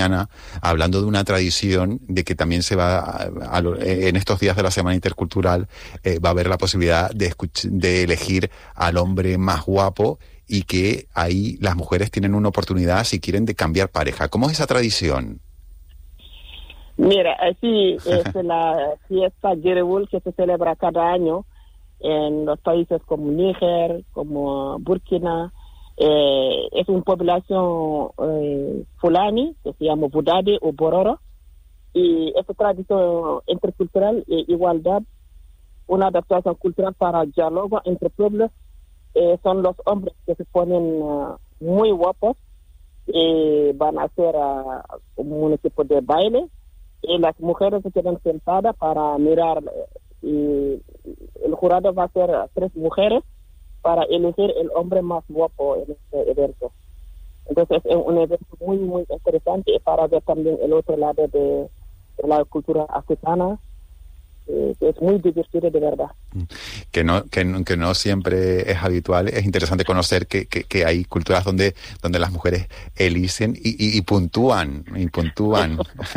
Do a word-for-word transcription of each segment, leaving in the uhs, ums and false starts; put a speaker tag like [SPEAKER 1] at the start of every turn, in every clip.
[SPEAKER 1] hablando de una tradición de que también se va a, a, en estos días de la Semana Intercultural eh, va a haber la posibilidad de, escuch- de elegir al hombre más guapo y que ahí las mujeres tienen una oportunidad si quieren de cambiar pareja. ¿Cómo es esa tradición?
[SPEAKER 2] Mira, así es la fiesta Girewul que se celebra cada año en los países como Níger, como Burkina. Eh, es una población eh, fulani que se llama Budade o Bororo, y esta tradición intercultural e igualdad, una adaptación cultural para el diálogo entre pueblos. Eh, son los hombres que se ponen uh, muy guapos y van a hacer uh, un tipo de baile, y las mujeres se quedan sentadas para mirar, y el jurado va a ser tres mujeres para elegir el hombre más guapo en este evento. Entonces es un evento muy, muy interesante para ver también el otro lado de, de la cultura africana, eh, que es muy divertido de verdad.
[SPEAKER 1] Que no, que, no, que no siempre es habitual. Es interesante conocer que, que, que hay culturas donde, donde las mujeres eligen y, y, y puntúan, y puntúan.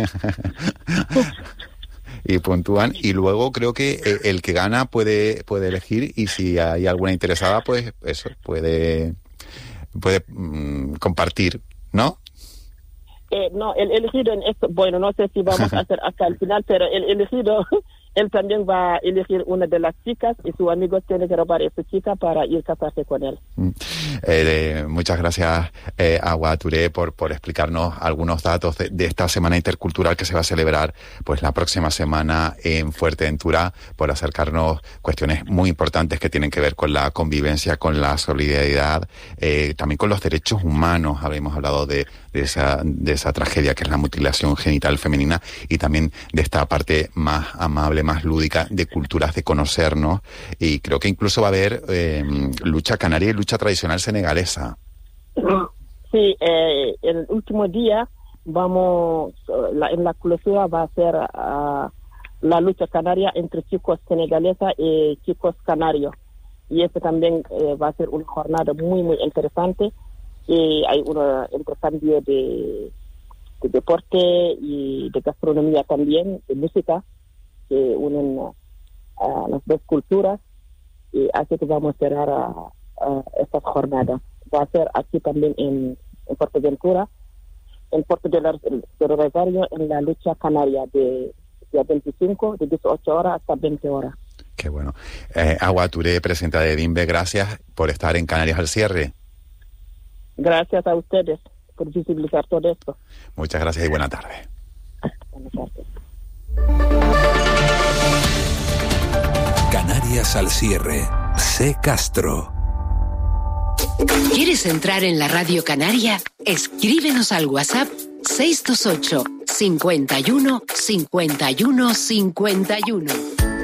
[SPEAKER 1] y puntúan, y luego creo que el que gana puede puede elegir, y si hay alguna interesada, pues eso, puede puede mmm, compartir, ¿no?
[SPEAKER 2] Eh, no, el elegido en esto, bueno, no sé si vamos a hacer hasta el final, pero el elegido, él también va a elegir una de las chicas, y su amigo tiene que robar a esa chica para ir a casarse con él.
[SPEAKER 1] Eh, muchas gracias, eh, Awa Touré, por, por explicarnos algunos datos de, de esta Semana Intercultural que se va a celebrar pues la próxima semana en Fuerteventura, por acercarnos cuestiones muy importantes que tienen que ver con la convivencia, con la solidaridad, eh, también con los derechos humanos. Habíamos hablado de, de, esa, de esa tragedia que es la mutilación genital femenina, y también de esta parte más amable, más lúdica, de culturas, de conocernos, y creo que incluso va a haber eh, lucha canaria y lucha tradicional senegalesa.
[SPEAKER 2] Sí, eh, el último día vamos, la, en la clausura va a ser uh, la lucha canaria entre chicos senegaleses y chicos canarios, y este también eh, va a ser una jornada muy, muy interesante, y hay un intercambio de, de deporte y de gastronomía también, de música, que unen a uh, las dos culturas, y así que vamos a cerrar a, a estas jornadas. Va a ser aquí también en, en Fuerteventura, en Puerto del de Rosario, en la lucha canaria de día veinticinco, de dieciocho horas hasta veinte horas.
[SPEAKER 1] Qué bueno. Eh, Awa Touré, presidenta de DIMBE, gracias por estar en Canarias al Cierre.
[SPEAKER 2] Gracias a ustedes por visibilizar todo esto.
[SPEAKER 1] Muchas gracias y buena tarde.
[SPEAKER 2] Buenas tardes.
[SPEAKER 3] Canarias al Cierre. C. Castro.
[SPEAKER 4] ¿Quieres entrar en la Radio Canaria? Escríbenos al WhatsApp seis dos ocho, cincuenta y uno, cincuenta y uno, cincuenta y uno.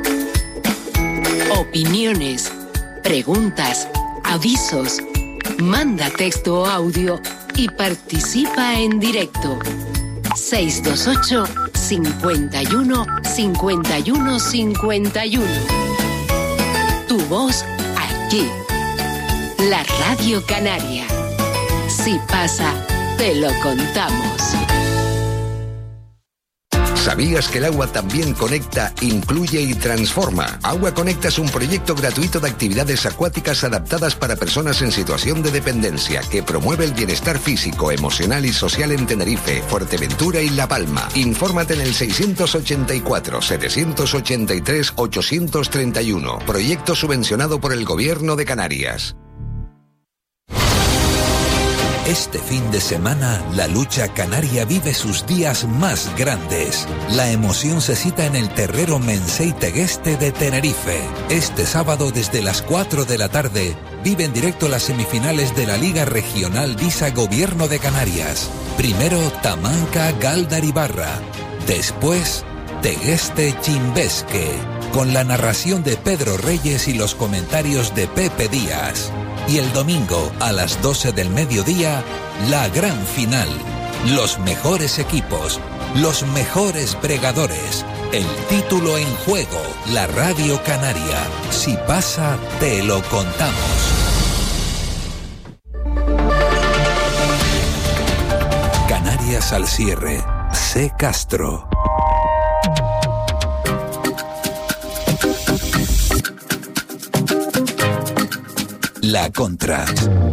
[SPEAKER 4] Opiniones, preguntas, avisos. Manda texto o audio y participa en directo. seis dos ocho, cincuenta y uno, cincuenta y uno, cincuenta y uno. Tu voz aquí. La Radio Canaria. Si pasa, te lo contamos.
[SPEAKER 3] ¿Sabías que el agua también conecta, incluye y transforma? Agua Conecta es un proyecto gratuito de actividades acuáticas adaptadas para personas en situación de dependencia, que promueve el bienestar físico, emocional y social en Tenerife, Fuerteventura y La Palma. Infórmate en el seiscientos ochenta y cuatro, setecientos ochenta y tres, ochocientos treinta y uno. Proyecto subvencionado por el Gobierno de Canarias.
[SPEAKER 5] Este fin de semana, la lucha canaria vive sus días más grandes. La emoción se cita en el Terrero Mensei Tegueste de Tenerife. Este sábado, desde las cuatro de la tarde, vive en directo las semifinales de la Liga Regional Disa Gobierno de Canarias. Primero, Tamanca Galdaribarra. Después, Tegueste Chimbesque, con la narración de Pedro Reyes y los comentarios de Pepe Díaz. Y el domingo, a las doce del mediodía, la gran final. Los mejores equipos, los mejores bregadores, el título en juego, la Radio Canaria. Si pasa, te lo contamos. noticias al cierre. C. Castro. La Contra.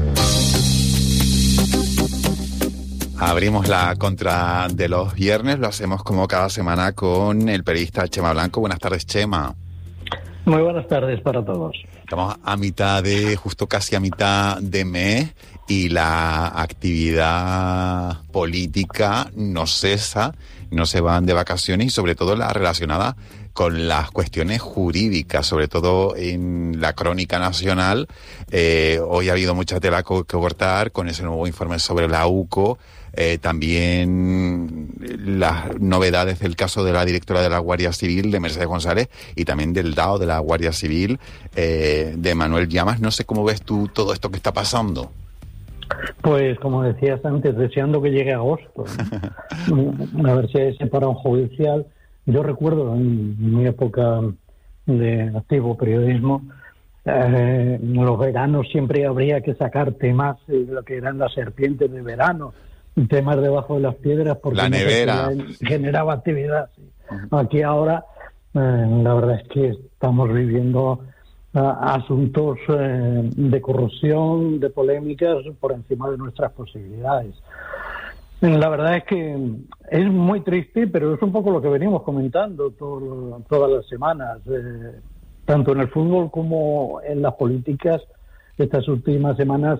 [SPEAKER 1] Abrimos la Contra de los viernes, lo hacemos como cada semana con el periodista Chema Blanco. Buenas tardes, Chema.
[SPEAKER 6] Muy buenas tardes para todos.
[SPEAKER 1] Estamos a mitad de, justo casi a mitad de mes, y la actividad política no cesa, no se van de vacaciones, y sobre todo la relacionada con las cuestiones jurídicas, sobre todo en la crónica nacional. Eh, hoy ha habido mucha tela que cortar con ese nuevo informe sobre la U C O, eh, también las novedades del caso de la directora de la Guardia Civil, de Mercedes González, y también del D A O de la Guardia Civil, eh, de Manuel Llamas. No sé cómo ves tú todo esto que está pasando.
[SPEAKER 6] Pues, como decías antes, deseando que llegue agosto, ¿no? A ver si hay ese parón judicial. Yo recuerdo en mi época de activo periodismo, eh, en los veranos siempre habría que sacar temas de lo que eran las serpientes de verano, temas debajo de las piedras, porque
[SPEAKER 1] la nevera
[SPEAKER 6] no generaba actividad. Sí. Uh-huh. Aquí ahora, eh, la verdad es que estamos viviendo uh, asuntos eh, de corrupción, de polémicas por encima de nuestras posibilidades. La verdad es que es muy triste, pero es un poco lo que venimos comentando todo, todas las semanas, eh, tanto en el fútbol como en las políticas. Estas últimas semanas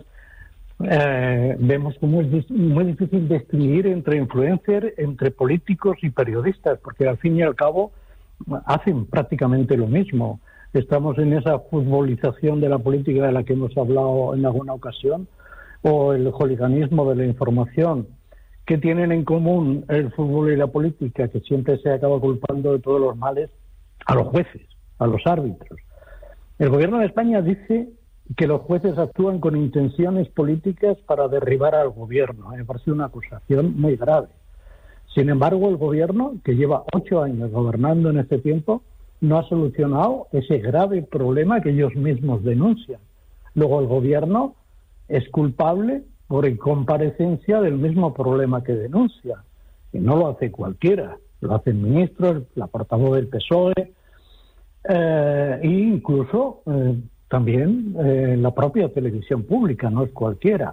[SPEAKER 6] eh, vemos cómo es muy difícil distinguir entre influencers, entre políticos y periodistas, porque al fin y al cabo hacen prácticamente lo mismo. Estamos en esa futbolización de la política de la que hemos hablado en alguna ocasión, o el hooliganismo de la información. ¿Qué tienen en común el fútbol y la política? Que siempre se acaba culpando de todos los males a los jueces, a los árbitros. El gobierno de España dice que los jueces actúan con intenciones políticas para derribar al gobierno. Me parece una acusación muy grave. Sin embargo, el gobierno, que lleva ocho años gobernando en este tiempo, no ha solucionado ese grave problema que ellos mismos denuncian. Luego, el gobierno es culpable por incomparecencia del mismo problema que denuncia. Y no lo hace cualquiera, lo hace el ministro, la portavoz del P S O E, eh, e incluso eh, también eh, la propia televisión pública, no es cualquiera.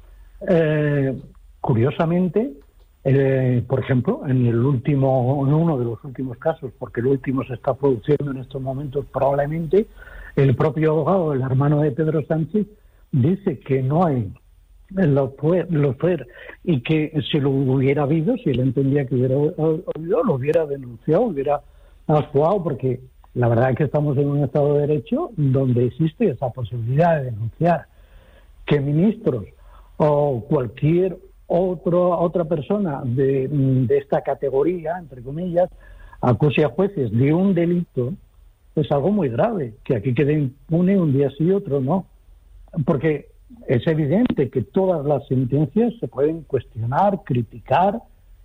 [SPEAKER 6] Eh, curiosamente, eh, por ejemplo, en el último, en uno de los últimos casos, porque el último se está produciendo en estos momentos probablemente, el propio abogado, el hermano de Pedro Sánchez, dice que no hay Lo fue, lo fue, y que si lo hubiera habido, si él entendía que hubiera habido, lo hubiera denunciado, hubiera actuado, porque la verdad es que estamos en un Estado de Derecho donde existe esa posibilidad de denunciar. Que ministros o cualquier otro, otra persona de, de esta categoría, entre comillas, acuse a jueces de un delito, es algo muy grave, que aquí quede impune un día sí y otro no, porque es evidente que todas las sentencias se pueden cuestionar, criticar,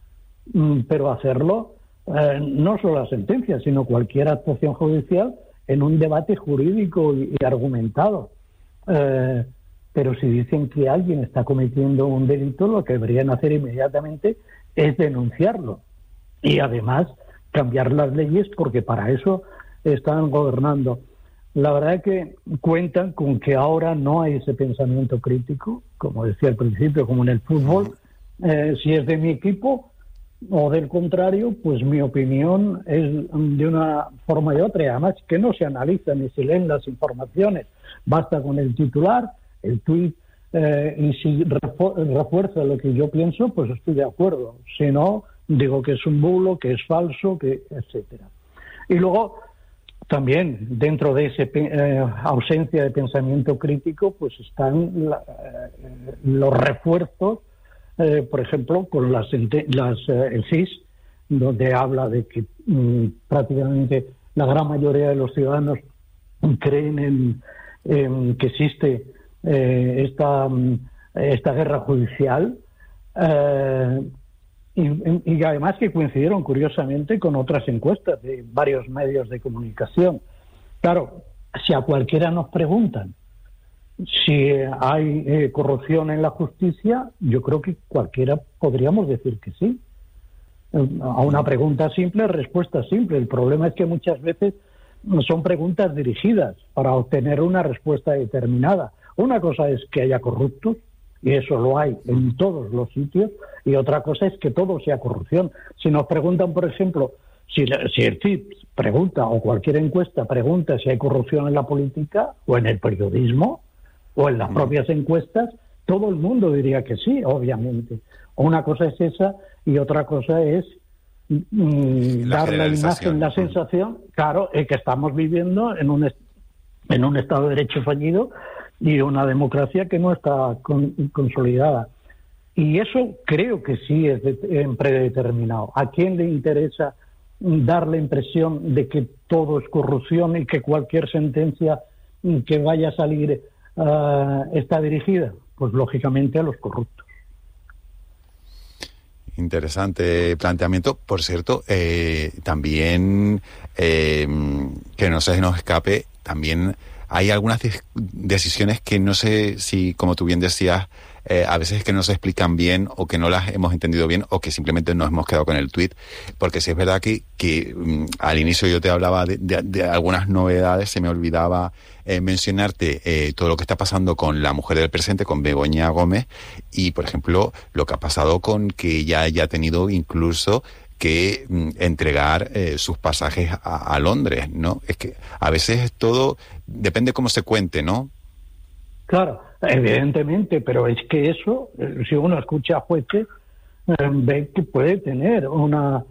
[SPEAKER 6] pero hacerlo eh, no solo las sentencias, sino cualquier actuación judicial en un debate jurídico y, y argumentado. Eh, pero si dicen que alguien está cometiendo un delito, lo que deberían hacer inmediatamente es denunciarlo. Y además cambiar las leyes, porque para eso están gobernando. La verdad es que cuentan con que ahora no hay ese pensamiento crítico, como decía al principio, como en el fútbol. Eh, si es de mi equipo o del contrario, pues mi opinión es de una forma y otra. Y además que no se analizan ni se leen las informaciones. Basta con el titular, el tuit, eh, y si refuerza lo que yo pienso, pues estoy de acuerdo. Si no, digo que es un bulo, que es falso, que etcétera. Y luego también dentro de esa eh, ausencia de pensamiento crítico, pues están la, eh, los refuerzos, eh, por ejemplo, con las, las eh, el C I S, donde habla de que mm, prácticamente la gran mayoría de los ciudadanos creen en, en que existe eh, esta, esta guerra judicial. Eh, Y, y además que coincidieron curiosamente con otras encuestas de varios medios de comunicación. Claro, si a cualquiera nos preguntan si hay eh, corrupción en la justicia, yo creo que cualquiera podríamos decir que sí. A una pregunta simple, respuesta simple. El problema es que muchas veces son preguntas dirigidas para obtener una respuesta determinada. Una cosa es que haya corruptos, y eso lo hay en todos los sitios, y otra cosa es que todo sea corrupción. Si nos preguntan, por ejemplo, si, si el C I P pregunta, o cualquier encuesta pregunta si hay corrupción en la política, o en el periodismo, o en las propias encuestas, todo el mundo diría que sí, obviamente. Una cosa es esa, y otra cosa es mm,
[SPEAKER 1] la
[SPEAKER 6] dar la imagen, la sensación, claro, es que estamos viviendo en un, en un Estado de Derecho fallido, y una democracia que no está con, consolidada. Y eso creo que sí es de, en predeterminado. ¿A quién le interesa dar la impresión de que todo es corrupción y que cualquier sentencia que vaya a salir uh, está dirigida? Pues lógicamente a los corruptos.
[SPEAKER 1] Interesante planteamiento. Por cierto, eh, también, eh, que no se nos escape, también hay algunas de- decisiones que no sé si, como tú bien decías, eh, a veces que no se explican bien o que no las hemos entendido bien o que simplemente nos hemos quedado con el tuit. Porque sí es verdad que, que um, al inicio yo te hablaba de, de, de algunas novedades, se me olvidaba eh, mencionarte eh, todo lo que está pasando con la mujer del presidente, con Begoña Gómez, y por ejemplo lo que ha pasado con que ella haya tenido incluso que mm, entregar eh, sus pasajes a, a Londres, ¿no? Es que a veces todo depende cómo se cuente, ¿no?
[SPEAKER 6] Claro, evidentemente, pero es que eso, eh, si uno escucha a jueces, eh, ve que puede tener una,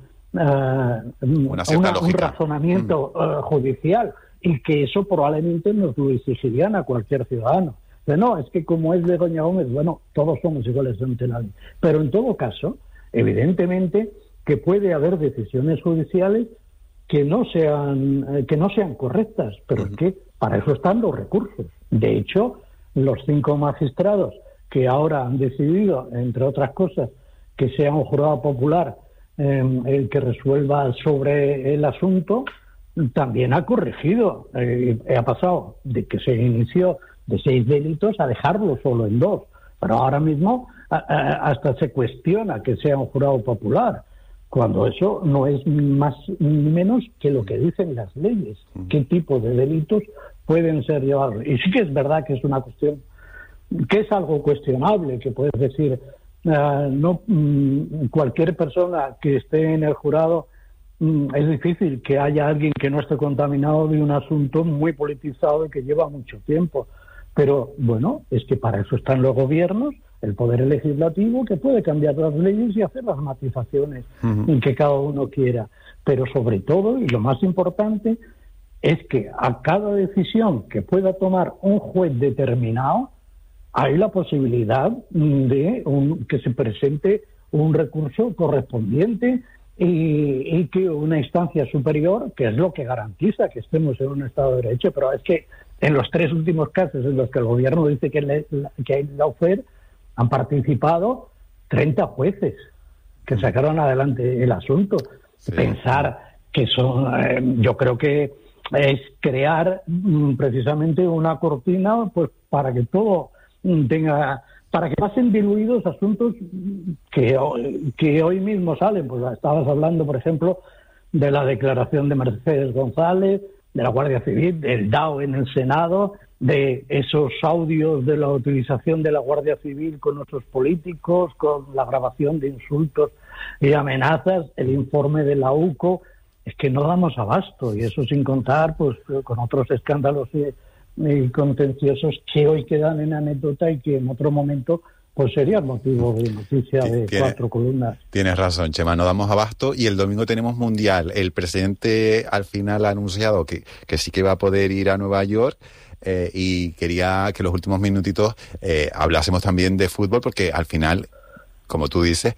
[SPEAKER 6] eh,
[SPEAKER 1] Una cierta
[SPEAKER 6] una- un
[SPEAKER 1] lógica.
[SPEAKER 6] razonamiento eh, judicial, y que eso probablemente nos lo exigirían a cualquier ciudadano. Pero no, es que como es Begoña Gómez, bueno, todos somos iguales ante la ley. Pero en todo caso, evidentemente que puede haber decisiones judiciales que no sean eh, que no sean correctas, pero es que para eso están los recursos. De hecho, los cinco magistrados que ahora han decidido, entre otras cosas, que sea un jurado popular eh, el que resuelva sobre el asunto, también ha corregido, eh, ha pasado de que se inició de seis delitos a dejarlo solo en dos. Pero ahora mismo a, a, hasta se cuestiona que sea un jurado popular, cuando eso no es más ni menos que lo que dicen las leyes, qué tipo de delitos pueden ser llevados. Y sí que es verdad que es una cuestión, que es algo cuestionable, que puedes decir, uh, no mm, cualquier persona que esté en el jurado, mm, es difícil que haya alguien que no esté contaminado de un asunto muy politizado y que lleva mucho tiempo. Pero bueno, es que para eso están los gobiernos, el poder legislativo, que puede cambiar las leyes y hacer las matizaciones uh-huh. que cada uno quiera. Pero sobre todo, y lo más importante, es que a cada decisión que pueda tomar un juez determinado, hay la posibilidad de un, que se presente un recurso correspondiente y, y que una instancia superior, que es lo que garantiza que estemos en un Estado de Derecho. Pero es que en los tres últimos casos en los que el gobierno dice que, le, que hay la lawfare, han participado treinta jueces que sacaron adelante el asunto. Sí. Pensar que son, eh, yo creo que es crear mm, precisamente una cortina, pues para que todo mm, tenga, para que pasen diluidos asuntos que, que hoy mismo salen. Pues estabas hablando, por ejemplo, de la declaración de Mercedes González, de la Guardia Civil, del D A O en el Senado, de esos audios de la utilización de la Guardia Civil con otros políticos, con la grabación de insultos y amenazas, el informe de la U C O. Es que no damos abasto, y eso sin contar pues con otros escándalos y, y contenciosos que hoy quedan en anécdota y que en otro momento pues sería motivo de noticia de
[SPEAKER 1] Tiene,
[SPEAKER 6] cuatro columnas.
[SPEAKER 1] Tienes razón, Chema, no damos abasto, y el domingo tenemos Mundial. El presidente al final ha anunciado que, que sí que va a poder ir a Nueva York, eh, y quería que los últimos minutitos eh, hablásemos también de fútbol, porque al final, como tú dices,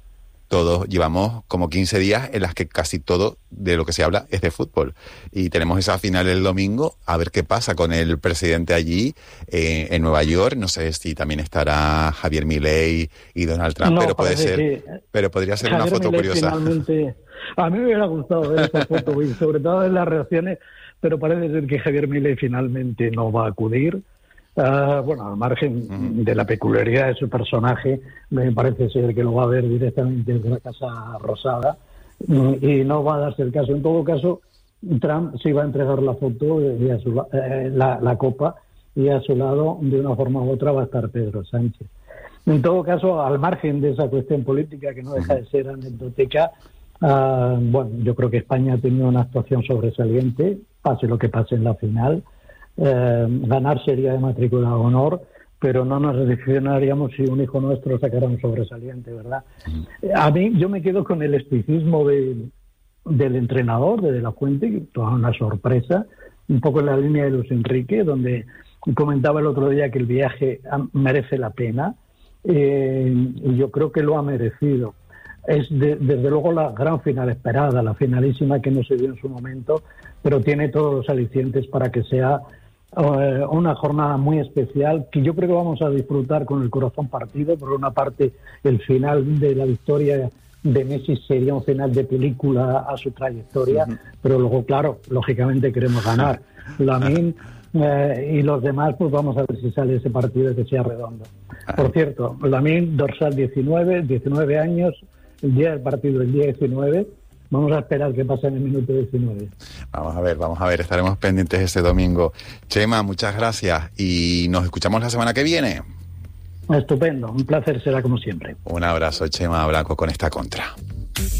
[SPEAKER 1] todos llevamos como quince días en las que casi todo de lo que se habla es de fútbol. Y tenemos esa final el domingo, a ver qué pasa con el presidente allí eh, en Nueva York. No sé si también estará Javier Milei y Donald Trump, no, pero puede ser, que, pero podría ser Javier una foto
[SPEAKER 6] Milei
[SPEAKER 1] curiosa.
[SPEAKER 6] Finalmente, a mí me hubiera gustado ver esa foto, y sobre todo en las reacciones, pero parece ser que Javier Milei finalmente no va a acudir. Uh, bueno, al margen uh-huh. de la peculiaridad de su personaje, me parece ser que lo va a ver directamente desde la Casa Rosada y no va a darse el caso. En todo caso, Trump sí va a entregar la foto y a su, eh, la, la copa, y a su lado, de una forma u otra, va a estar Pedro Sánchez. En todo caso, al margen de esa cuestión política que no deja de ser anecdótica, uh, bueno, yo creo que España ha tenido una actuación sobresaliente, pase lo que pase en la final. Eh, ganar sería de matrícula de honor, pero no nos decepcionaríamos si un hijo nuestro sacara un sobresaliente, ¿verdad? A mí, yo me quedo con el estoicismo de, del entrenador, de De La Fuente, que toda una sorpresa, un poco en la línea de Luis Enrique, donde comentaba el otro día que el viaje merece la pena, eh, y yo creo que lo ha merecido. Es de, desde luego la gran final esperada, la finalísima que no se dio en su momento, pero tiene todos los alicientes para que sea uh, una jornada muy especial, que yo creo que vamos a disfrutar con el corazón partido. Por una parte, el final de la victoria de Messi sería un final de película a su trayectoria, uh-huh. pero luego, claro, lógicamente queremos ganar. Lamine eh, y los demás, pues vamos a ver si sale ese partido que sea redondo. Por cierto, Lamine, dorsal diecinueve, diecinueve años, el día del partido, el día diecinueve. Vamos a esperar que pase en el minuto diecinueve.
[SPEAKER 1] Vamos a ver, vamos a ver, estaremos pendientes ese domingo. Chema, muchas gracias y nos escuchamos la semana que viene.
[SPEAKER 6] Estupendo, un placer será como siempre.
[SPEAKER 1] Un abrazo, Chema Blanco, con esta contra.